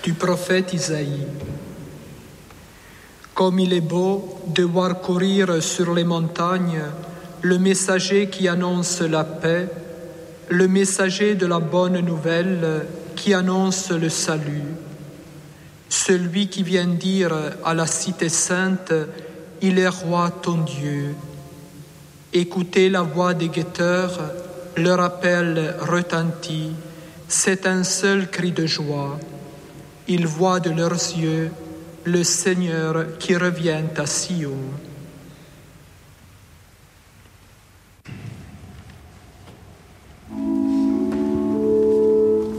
du prophète Isaïe. Comme il est beau de voir courir sur les montagnes le messager qui annonce la paix, le messager de la bonne nouvelle qui annonce le salut, celui qui vient dire à la cité sainte, « Il est roi ton Dieu ». Écoutez la voix des guetteurs, leur appel retentit, c'est un seul cri de joie. Ils voient de leurs yeux le Seigneur qui revient à Sion.